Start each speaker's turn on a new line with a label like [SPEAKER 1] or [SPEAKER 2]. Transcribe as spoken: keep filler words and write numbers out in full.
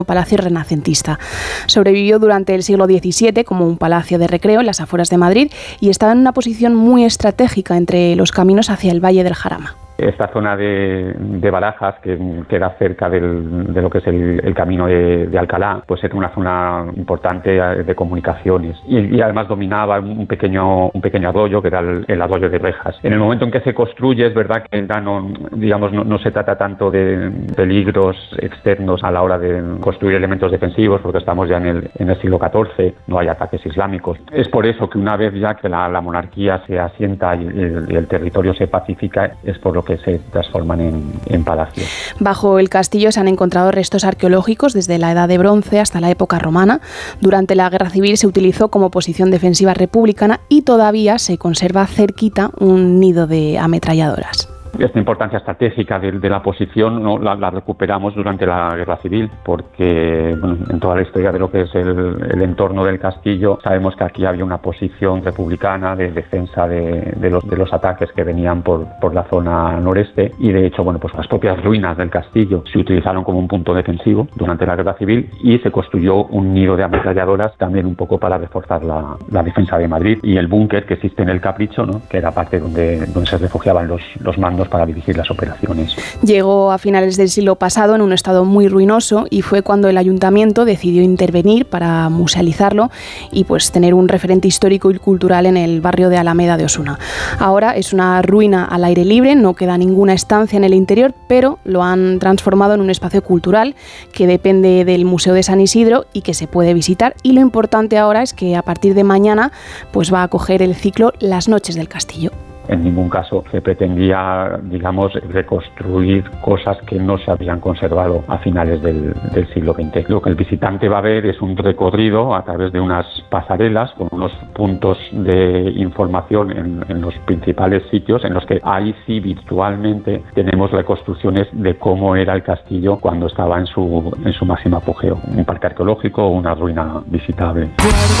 [SPEAKER 1] palacio renacentista. Sobrevivió durante el siglo diecisiete como un palacio de recreo en las afueras de Madrid y estaba en una posición muy estratégica entre los caminos hacia el Valle del Jarama.
[SPEAKER 2] Esta zona de, de Barajas, que queda cerca del, de lo que es el, el camino de, de Alcalá, pues era una zona importante de comunicaciones y, y además dominaba un pequeño un pequeño arroyo que era el, el arroyo de Rejas. En el momento en que se construye, es verdad que ya no, digamos, no, no se trata tanto de peligros externos a la hora de construir elementos defensivos, porque estamos ya en el, en el siglo catorce, no hay ataques islámicos. Es por eso que una vez ya que la, la monarquía se asienta y el, y el territorio se pacifica, es por lo que se transforman en, en palacios.
[SPEAKER 1] Bajo el castillo se han encontrado restos arqueológicos desde la Edad de Bronce hasta la época romana. Durante la Guerra Civil se utilizó como posición defensiva republicana y todavía se conserva cerquita un nido de ametralladoras.
[SPEAKER 2] Esta importancia estratégica de, de la posición, ¿no? la, la recuperamos durante la Guerra Civil, porque bueno, en toda la historia de lo que es el, el entorno del castillo sabemos que aquí había una posición republicana de defensa de, de, los, de los ataques que venían por, por la zona noreste, y de hecho bueno, pues las propias ruinas del castillo se utilizaron como un punto defensivo durante la Guerra Civil y se construyó un nido de ametralladoras también un poco para reforzar la, la defensa de Madrid, y el búnker que existe en el Capricho, ¿no? que era parte donde, donde se refugiaban los, los mandos para dirigir las operaciones.
[SPEAKER 1] Llegó a finales del siglo pasado en un estado muy ruinoso y fue cuando el ayuntamiento decidió intervenir para musealizarlo y pues tener un referente histórico y cultural en el barrio de Alameda de Osuna. Ahora es una ruina al aire libre, no queda ninguna estancia en el interior, pero lo han transformado en un espacio cultural que depende del Museo de San Isidro y que se puede visitar, y lo importante ahora es que a partir de mañana pues va a acoger el ciclo Las Noches del Castillo.
[SPEAKER 2] En ningún caso se pretendía, digamos, reconstruir cosas que no se habían conservado a finales del, del siglo veinte. Lo que el visitante va a ver es un recorrido a través de unas pasarelas con unos puntos de información en, en los principales sitios, en los que ahí sí virtualmente tenemos reconstrucciones de cómo era el castillo cuando estaba en su, en su máximo apogeo. Un parque arqueológico o una ruina visitable.